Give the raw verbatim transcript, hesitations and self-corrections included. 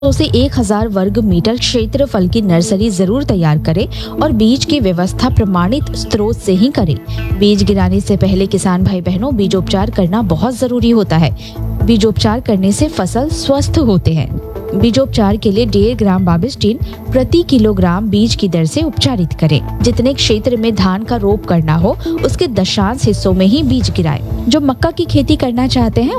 से एक हजार वर्ग मीटर क्षेत्रफल की नर्सरी जरूर तैयार करें और बीज की व्यवस्था प्रमाणित स्रोत से ही करें। बीज गिराने से पहले किसान भाई बहनों बीजोपचार करना बहुत जरूरी होता है। बीजोपचार करने से फसल स्वस्थ होते हैं। बीजोपचार के लिए डेढ़ ग्राम बाबिस्टिन प्रति किलोग्राम बीज की दर से उपचारित करें। जितने क्षेत्र में धान का रोप करना हो उसके दशांश हिस्सों में ही बीज गिराएं। जो मक्का की खेती करना चाहते हैं